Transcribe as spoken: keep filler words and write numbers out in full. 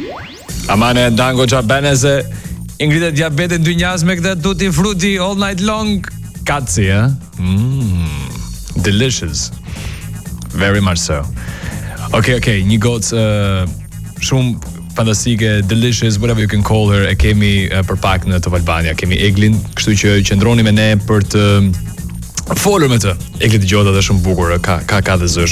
Amane dango qa bene se ingritet diabetin dy njas me këtë tutti frutti all night long. Katsi, eh? Mm, delicious. Very much so. Okay, okay, një gocë uh, shumë fantastike, delicious, whatever you can call her, e kemi uh, për pak në Top Albania, kemi Eglin, kështu që qëndroni me ne për të folur me të. Egli dëgjohet edhe shumë bukur, ka ka ka dhe zë